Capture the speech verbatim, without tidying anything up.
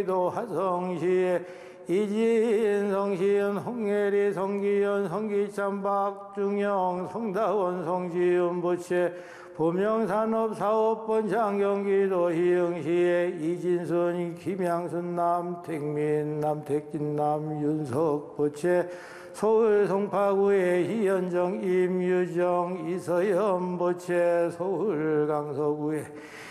도 화성시에 이진 성시은 홍예리 성기현 성기찬 박중영 성다원 성지은 부채 보명산업 사업본 장경기도 희흥시에 이진순 김양순 남택민 남택진 남윤석 부채 서울 송파구에 희연정 임유정 이서연 부채 서울 강서구에